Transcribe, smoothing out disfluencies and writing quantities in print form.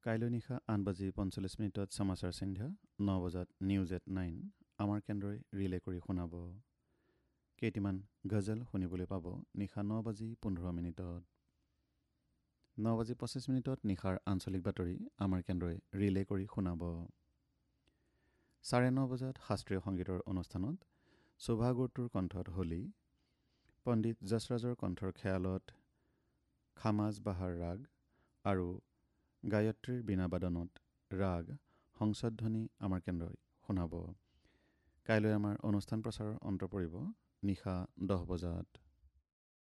কাইলৈ নিশা 8:45 সমাচাৰ সন্ধ্যা 9 বজাত news at 9 আমাৰ কেন্দ্ৰই ৰিলে কৰি শুনাব। কেইটিমান গজল শুনিবলৈ পাব নিশা 9:15। 9:25 নিশাৰ আঞ্চলিক বাতৰি আমাৰ কেন্দ্ৰই ৰিলে কৰি শুনাব। 9:30 বজাত শাস্ত্ৰীয় সংগীতৰ অনুষ্ঠানত শোভা গুৰুটোৰ কণ্ঠত হোলী, পণ্ডিত যশৰাজৰ কণ্ঠৰ খেয়ালত খামাজ বাহাৰ ৰাগ আৰু গায়ত্ৰীৰ বীণাবাদনত ৰাগ হংসধ্বনি আমাৰ কেন্দ্ৰই শুনাব। কাইলৈ আমাৰ অনুষ্ঠান প্ৰচাৰৰ অন্ত পৰিব নিশা 10 বজাত।